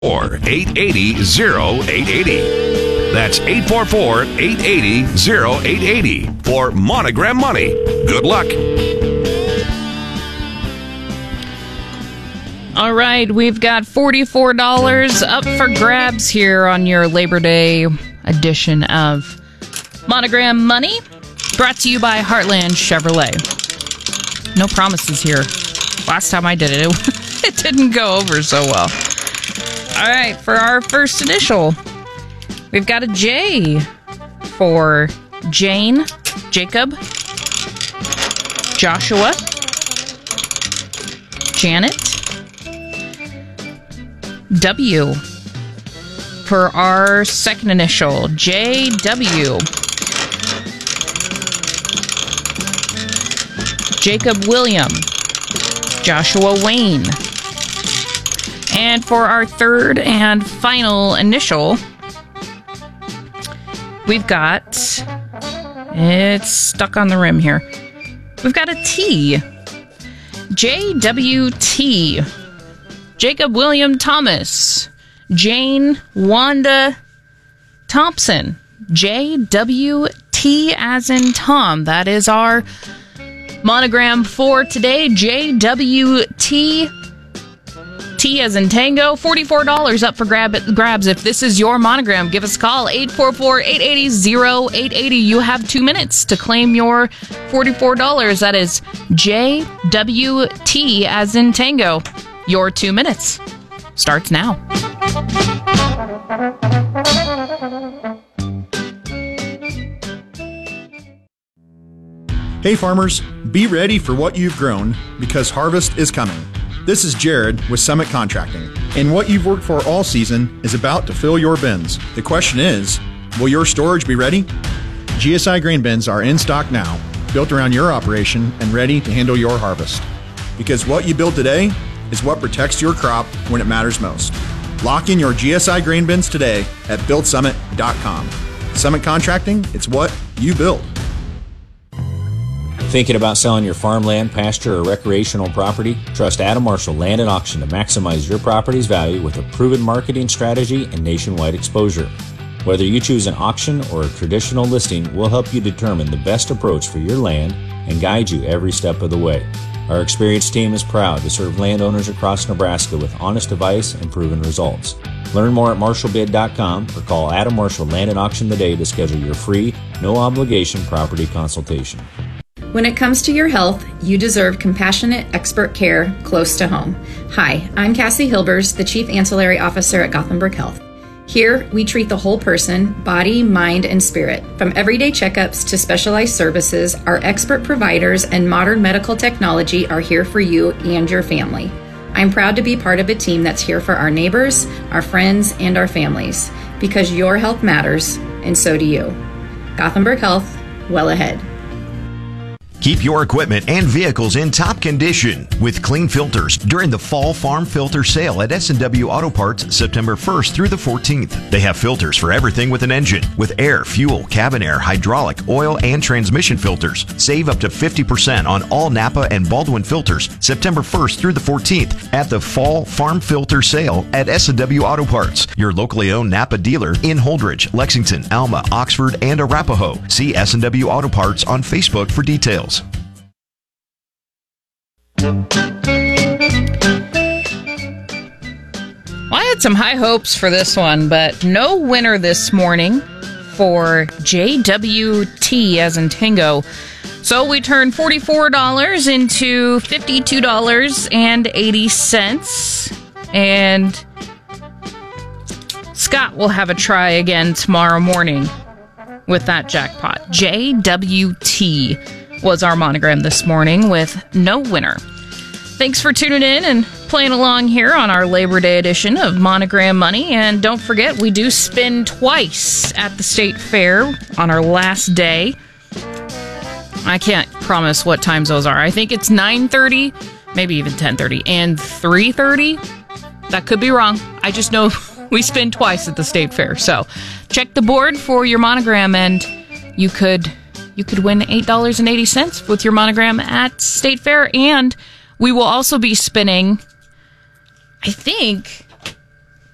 880-0880. That's 844-880-0880 for Monogram Money. Good luck. All right, we've got $44 up for grabs here on your Labor Day edition of Monogram Money, brought to you by Heartland Chevrolet. No promises here. Last time I did it, it didn't go over so well. All right, for our first initial, we've got a J for Jane, Jacob, Joshua, Janet, W for our second initial, JW, Jacob William, Joshua Wayne. And for our third and final initial, we've got, it's stuck on the rim here, we've got a T, JWT, Jacob William Thomas, Jane Wanda Thompson, JWT as in Tom. That is our monogram for today, JWT. T as in Tango, $44 up for grabs. If this is your monogram, give us a call, 844-880-0880. You have 2 minutes to claim your $44. That is JWT as in Tango. Your 2 minutes starts now. Hey farmers, be ready for what you've grown because harvest is coming. This is Jared with Summit Contracting, and what you've worked for all season is about to fill your bins. The question is, will your storage be ready? GSI grain bins are in stock now, built around your operation and ready to handle your harvest. Because what you build today is what protects your crop when it matters most. Lock in your GSI grain bins today at buildsummit.com. Summit Contracting, it's what you build. Thinking about selling your farmland, pasture, or recreational property? Trust Adam Marshall Land and Auction to maximize your property's value with a proven marketing strategy and nationwide exposure. Whether you choose an auction or a traditional listing, we'll help you determine the best approach for your land and guide you every step of the way. Our experienced team is proud to serve landowners across Nebraska with honest advice and proven results. Learn more at marshallbid.com or call Adam Marshall Land and Auction today to schedule your free, no-obligation property consultation. When it comes to your health, you deserve compassionate expert care close to home. Hi, I'm Cassie Hilbers, the Chief Ancillary Officer at Gothenburg Health. Here, we treat the whole person, body, mind, and spirit. From everyday checkups to specialized services, our expert providers and modern medical technology are here for you and your family. I'm proud to be part of a team that's here for our neighbors, our friends, and our families, because your health matters, and so do you. Gothenburg Health, well ahead. Keep your equipment and vehicles in top condition with Clean Filters during the Fall Farm Filter Sale at S&W Auto Parts September 1st through the 14th. They have filters for everything with an engine, with air, fuel, cabin air, hydraulic, oil, and transmission filters. Save up to 50% on all Napa and Baldwin filters September 1st through the 14th at the Fall Farm Filter Sale at S&W Auto Parts, your locally owned Napa dealer in Holdridge, Lexington, Alma, Oxford, and Arapahoe. See S&W Auto Parts on Facebook for details. Well, I had some high hopes for this one, but no winner this morning for JWT as in Tango. So we turned $44 into $52.80. And Scott will have a try again tomorrow morning with that jackpot. JWT was our monogram this morning with no winner. Thanks for tuning in and playing along here on our Labor Day edition of Monogram Money. And don't forget, we do spin twice at the State Fair on our last day. I can't promise what times those are. I think it's 9:30, maybe even 10:30, and 3:30. That could be wrong. I just know we spin twice at the State Fair. So check the board for your monogram, and you could win $8.80 with your monogram at State Fair. And we will also be spinning, I think,